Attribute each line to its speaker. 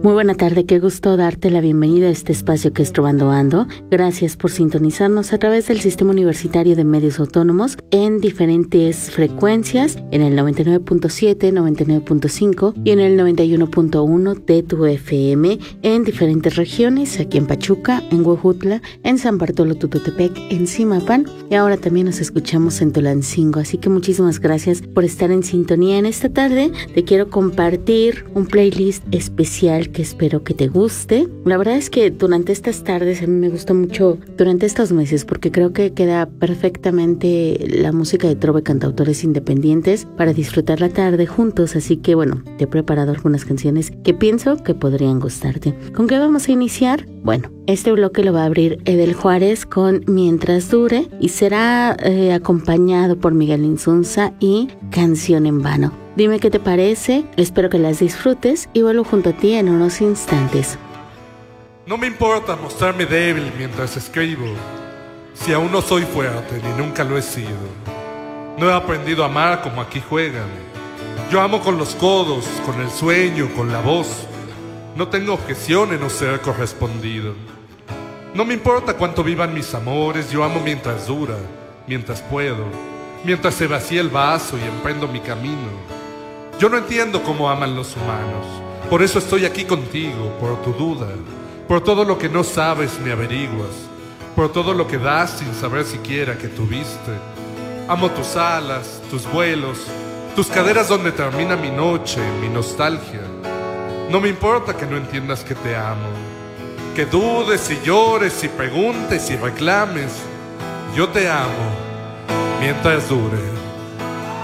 Speaker 1: Muy buena tarde, qué gusto darte la bienvenida a este espacio que es Trovando Ando. Gracias por sintonizarnos a través del Sistema Universitario de Medios Autónomos en diferentes frecuencias, en el 99.7, 99.5 y en el 91.1 de tu FM, en diferentes regiones, aquí en Pachuca, en Huejutla, en San Bartolo Tututepec, en Zimapán, y ahora también nos escuchamos en Tulancingo. Así que muchísimas gracias por estar en sintonía. En esta tarde te quiero compartir un playlist especial que espero que te guste. La verdad es que durante estas tardes a mí me gustó mucho durante estos meses porque creo que queda perfectamente la música de trova y cantautores independientes para disfrutar la tarde juntos, así que bueno, te he preparado algunas canciones que pienso que podrían gustarte. ¿Con qué vamos a iniciar? Bueno, este bloque lo va a abrir Edel Juárez con Mientras Dure y será acompañado por Miguel Insunza y Canción en Vano. Dime qué te parece, espero que las disfrutes y vuelvo junto a ti en unos instantes.
Speaker 2: No me importa mostrarme débil mientras escribo, si aún no soy fuerte ni nunca lo he sido. No he aprendido a amar como aquí juegan. Yo amo con los codos, con el sueño, con la voz. No tengo objeción en no ser correspondido. No me importa cuánto vivan mis amores, yo amo mientras dura, mientras puedo, mientras se vacía el vaso y emprendo mi camino. Yo no entiendo cómo aman los humanos, por eso estoy aquí contigo, por tu duda, por todo lo que no sabes ni averiguas, por todo lo que das sin saber siquiera que tuviste. Amo tus alas, tus vuelos, tus caderas donde termina mi noche, mi nostalgia. No me importa que no entiendas que te amo, que dudes y llores y preguntes y reclames. Yo te amo mientras dure.